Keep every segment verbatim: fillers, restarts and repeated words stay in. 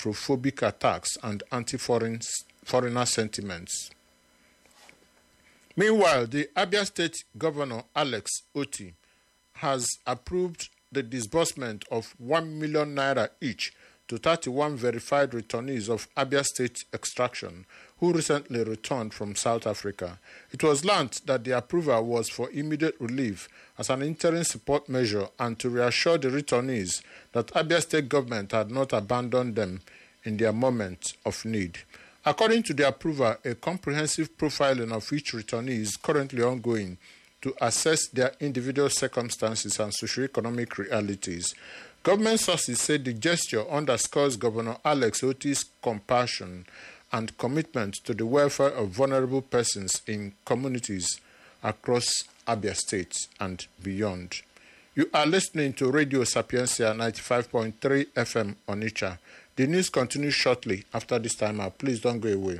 Afrophobic attacks and anti-foreigner sentiments. Meanwhile, the Abia State Governor Alex Otti has approved the disbursement of one million naira each to thirty-one verified returnees of Abia State extraction who recently returned from South Africa. It was learnt that the approval was for immediate relief as an interim support measure and to reassure the returnees that Abia State government had not abandoned them in their moment of need. According to the approval, a comprehensive profiling of each returnee is currently ongoing to assess their individual circumstances and socio-economic realities. Government sources say the gesture underscores Governor Alex Otti's compassion and commitment to the welfare of vulnerable persons in communities across Abia State and beyond. You are listening to Radio Sapiencia ninety-five point three F M Onitsha. The news continues shortly after this time out. Please don't go away.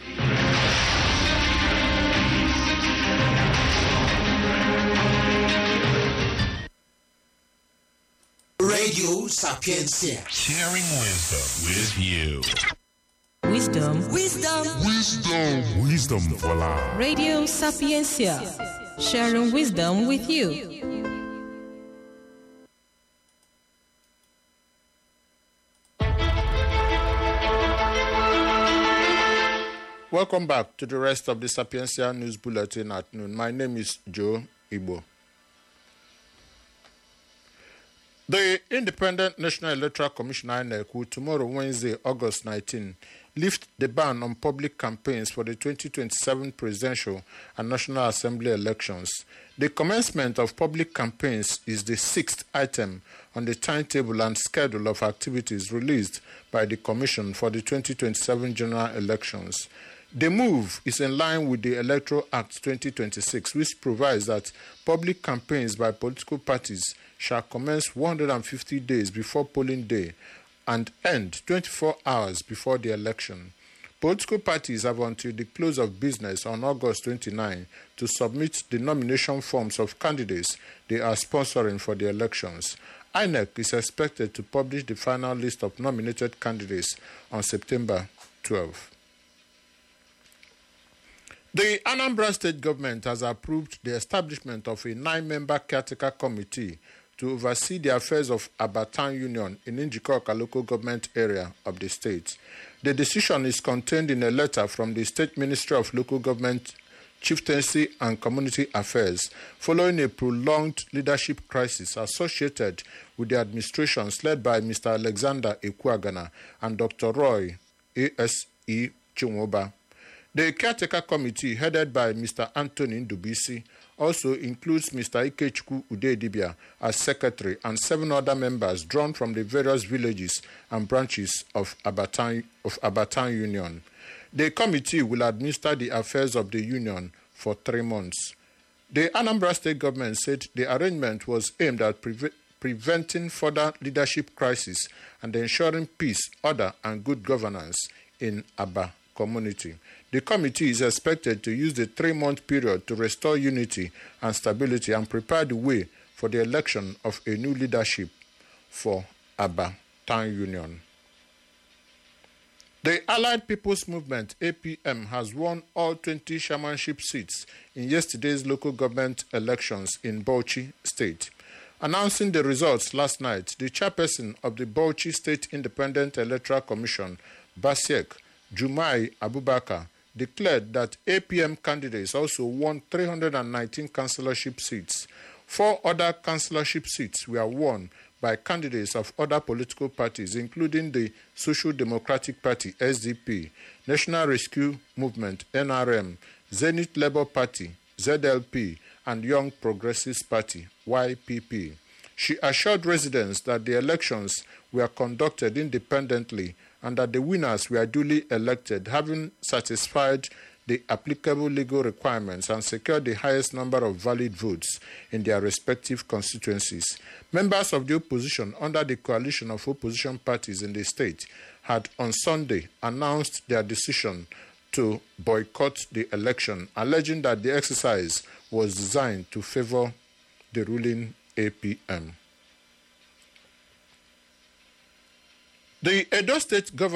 Radio Sapiencia. Sharing wisdom with you. Wisdom. Wisdom. Wisdom. Wisdom for life. Radio Sapiencia. Sharing wisdom with you. Welcome back to the rest of the Sapiencia News Bulletin at noon. My name is Joe Igbo. The Independent National Electoral Commission I N E C will tomorrow, Wednesday, August nineteenth, lift the ban on public campaigns for the twenty twenty-seven presidential and National Assembly elections. The commencement of public campaigns is the sixth item on the timetable and schedule of activities released by the Commission for the twenty twenty-seven general elections. The move is in line with the Electoral Act twenty twenty-six, which provides that public campaigns by political parties shall commence one hundred fifty days before polling day and end twenty-four hours before the election. Political parties have until the close of business on August twenty-ninth to submit the nomination forms of candidates they are sponsoring for the elections. I N E C is expected to publish the final list of nominated candidates on September twelfth. The Anambra State government has approved the establishment of a nine-member caretaker committee to oversee the affairs of Abatan Union in Njikoka local government area of the state. The decision is contained in a letter from the State Ministry of Local Government, Chieftaincy and Community Affairs following a prolonged leadership crisis associated with the administrations led by Mister Alexander Ekwagana and Doctor Roy A S E Chimoba. The caretaker committee, headed by Mister Anthony Ndubisi, also includes Mister Ikechukwu Udedibia as secretary and seven other members drawn from the various villages and branches of Abatan, of Abatan Union. The committee will administer the affairs of the union for three months. The Anambra State government said the arrangement was aimed at pre- preventing further leadership crisis and ensuring peace, order, and good governance in Aba community. The committee is expected to use the three-month period to restore unity and stability and prepare the way for the election of a new leadership for Aba Town Union. The Allied People's Movement, A P M, has won all twenty chairmanship seats in yesterday's local government elections in Bauchi State. Announcing the results last night, the chairperson of the Bauchi State Independent Electoral Commission, Basiek Jumai Abubakar, declared that A P M candidates also won three hundred nineteen councillorship seats. Four other councillorship seats were won by candidates of other political parties, including the Social Democratic Party, S D P, National Rescue Movement, N R M, Zenith Labour Party, Z L P, and Young Progressives Party, Y P P. She assured residents that the elections were conducted independently and that the winners were duly elected, having satisfied the applicable legal requirements and secured the highest number of valid votes in their respective constituencies. Members of the opposition under the coalition of opposition parties in the state had on Sunday announced their decision to boycott the election, alleging that the exercise was designed to favor the ruling A P M. The Edo State government